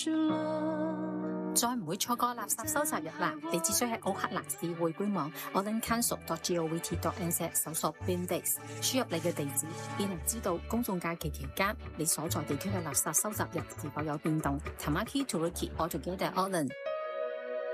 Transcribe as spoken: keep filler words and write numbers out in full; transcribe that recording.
再唔會錯過垃圾收集日啦！你只需喺奧克蘭市會官網 auckland council dot govt dot n z 搜索 bin days， 輸入你嘅地址，便能知道公眾假期期間你所在地區嘅垃圾收集日是否有變動。Tamaki Taruki Altogether Auckland。